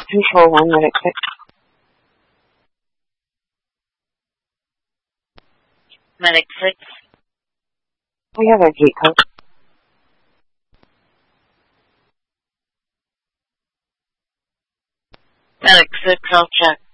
Control 1, Medic 6. Medic 6. We have a gate code. Medic 6, I'll check.